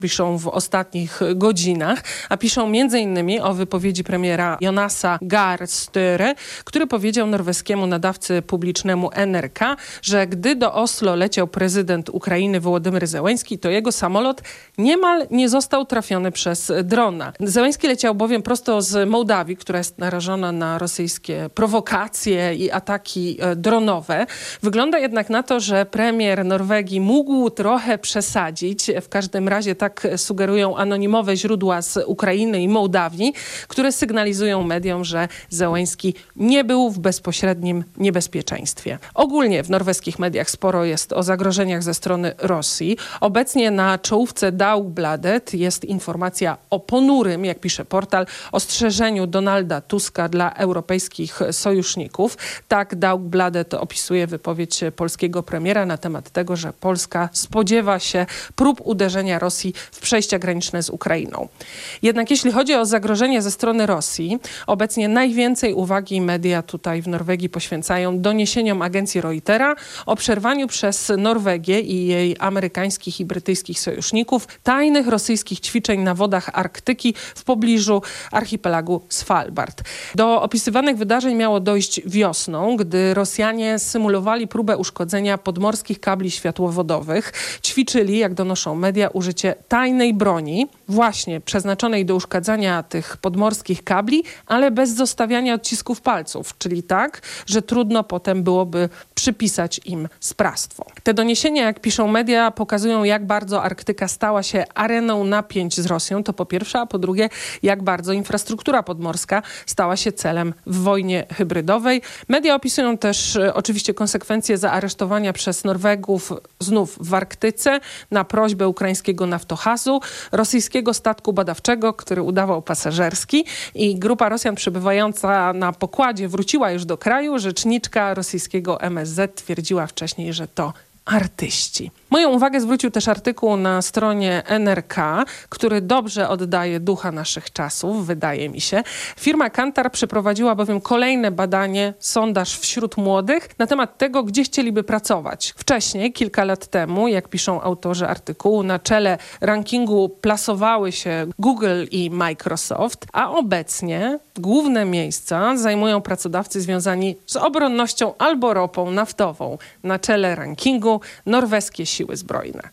piszą w ostatnich godzinach, a piszą m.in. o wypowiedzi premiera Jonasa Gahr Støre, który powiedział norweskiemu nadawcy publicznemu NRK, że gdy do Oslo leciał prezydent Ukrainy Wołodymyr Zełenski, to jego samolot niemal nie został trafiony przez drona. Zełenski leciał bowiem prosto z Mołdawii, która jest narażona na rosyjskie prowokacje i ataki dronowe. Wygląda jednak na to, że premier Norwegii mógł trochę przesadzić. W każdym razie tak sugerują anonimowe źródła z Ukrainy i Mołdawii, które sygnalizują mediom, że Zełenski nie był w bezpośrednim niebezpieczeństwie. Ogólnie w norweskich mediach sporo jest o zagrożeniach ze strony Rosji. Obecnie na czołówce Dagbladet jest informacja o ponurym, jak pisze portal, ostrzeżeniu Donalda Tuska dla europejskich sojuszników. Tak Dagbladet opisuje wypowiedź polskiego premiera na temat tego, że Polska spodziewa się prób uderzenia Rosji w przejścia graniczne z Ukrainą. Jednak jeśli chodzi o zagrożenie ze strony Rosji, obecnie najwięcej uwagi media tutaj w Norwegii poświęcają doniesieniom agencji Reutera o przerwaniu przez Norwegię i jej amerykańskich i brytyjskich sojuszników tajnych rosyjskich ćwiczeń na wodach Arktyki w pobliżu archipelagu Svalbard. Do opisywanych wydarzeń miało dojść wiosną, gdy Rosjanie symulowali próbę uszkodzenia podmorskich kabli światłowodowych. Ćwiczyli, jak donoszą media, użycie tajnej broni, właśnie przeznaczonej do uszkadzania tych podmorskich kabli, ale bez zostawiania odcisków palców, czyli tak, że trudno potem byłoby przypisać im sprawstwo. Te doniesienia, jak piszą media, pokazują, jak bardzo Arktyka stała się areną napięć z Rosją, to po pierwsze, a po drugie, jak bardzo infrastruktura podmorska stała się celem w wojnie hybrydowej. Media opisują też oczywiście konsekwencje zaaresztowania przez Norwegów znów w Arktyce na prośbę ukraińskiego Naftohazu, rosyjskiego statku badawczego, który udawał pasażerski, i grupa Rosjan przebywająca na pokładzie wróciła już do kraju. Rzeczniczka rosyjskiego MSZ twierdziła wcześniej, że to artyści. Moją uwagę zwrócił też artykuł na stronie NRK, który dobrze oddaje ducha naszych czasów, wydaje mi się. Firma Kantar przeprowadziła bowiem kolejne badanie, sondaż wśród młodych na temat tego, gdzie chcieliby pracować. Wcześniej, kilka lat temu, jak piszą autorzy artykułu, na czele rankingu plasowały się Google i Microsoft, a obecnie główne miejsca zajmują pracodawcy związani z obronnością albo ropą naftową. Na czele rankingu norweskie siły zbrojne.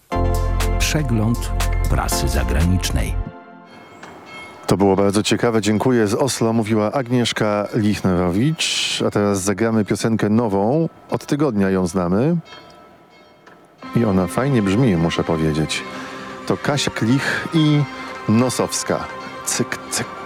Przegląd prasy zagranicznej. To było bardzo ciekawe. Dziękuję. Z Oslo mówiła Agnieszka Lichnerowicz. A teraz zagramy piosenkę nową. Od tygodnia ją znamy. I ona fajnie brzmi, muszę powiedzieć. To Kasia Klich i Nosowska. Cyk, cyk.